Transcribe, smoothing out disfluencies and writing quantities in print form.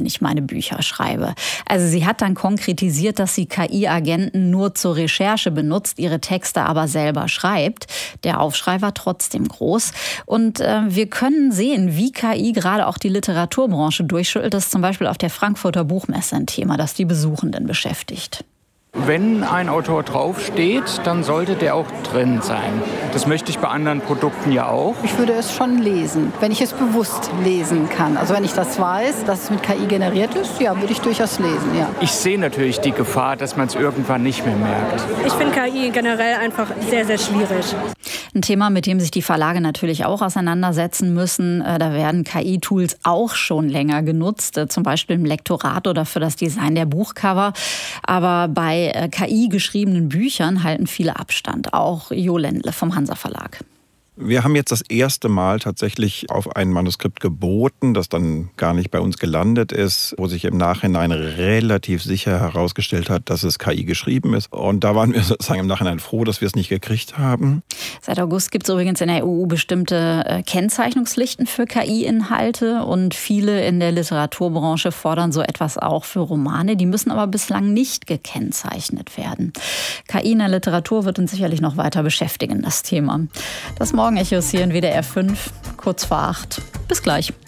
wenn ich meine Bücher schreibe. Also sie hat dann konkretisiert, dass sie KI-Agenten nur zur Recherche benutzt, ihre Texte aber selber schreibt. Der Aufschrei war trotzdem groß. Und wir können sehen, wie KI gerade auch die Literaturbranche durchschüttelt. Das ist zum Beispiel auf der Frankfurter Buchmesse ein Thema, das die Besuchenden beschäftigt. Wenn ein Autor draufsteht, dann sollte der auch drin sein. Das möchte ich bei anderen Produkten ja auch. Ich würde es schon lesen, wenn ich es bewusst lesen kann. Also wenn ich das weiß, dass es mit KI generiert ist, ja, würde ich durchaus lesen, ja. Ich sehe natürlich die Gefahr, dass man es irgendwann nicht mehr merkt. Ich finde KI generell einfach sehr, sehr schwierig. Ein Thema, mit dem sich die Verlage natürlich auch auseinandersetzen müssen. Da werden KI-Tools auch schon länger genutzt, zum Beispiel im Lektorat oder für das Design der Buchcover. Aber bei KI geschriebenen Büchern halten viele Abstand, auch Jo Ländle vom Hansa Verlag. Wir haben jetzt das erste Mal tatsächlich auf ein Manuskript geboten, das dann gar nicht bei uns gelandet ist, wo sich im Nachhinein relativ sicher herausgestellt hat, dass es KI geschrieben ist. Und da waren wir sozusagen im Nachhinein froh, dass wir es nicht gekriegt haben. Seit August gibt es übrigens in der EU bestimmte Kennzeichnungspflichten für KI-Inhalte. Und viele in der Literaturbranche fordern so etwas auch für Romane. Die müssen aber bislang nicht gekennzeichnet werden. KI in der Literatur wird uns sicherlich noch weiter beschäftigen, das Thema. Das Morgenechos hier in WDR 5, kurz vor 8. Bis gleich.